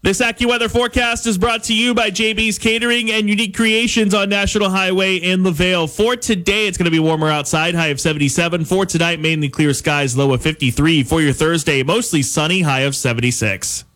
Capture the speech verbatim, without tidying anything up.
This AccuWeather forecast is brought to you by J B's Catering and Unique Creations on National Highway in LaVale. For today, it's going to be warmer outside, high of seventy-seven. For tonight, mainly clear skies, low of fifty-three. For your Thursday, mostly sunny, high of seventy-six.